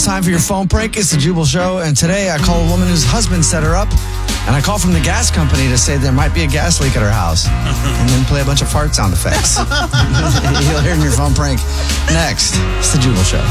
it's time for your phone prank. It's the Jubal Show, and today I call a woman whose husband set her up, and I call from the gas company to say there might be a gas leak at her house, and then play a bunch of fart sound effects. You'll hear in your phone prank next. It's the Jubal Show.